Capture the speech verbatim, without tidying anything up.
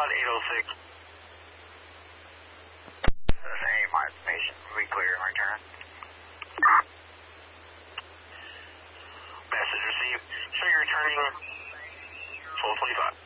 Squad eight oh six. Any my information. We clear and return. Message received. Show you're returning full twenty-five.